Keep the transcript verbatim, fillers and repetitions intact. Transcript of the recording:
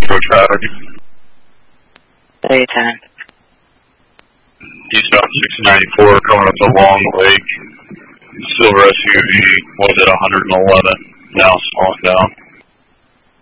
Metro traffic. Hey, ten. Eastbound six ninety-four coming up the Long Lake. Silver S U V was at one eleven, now slowing down.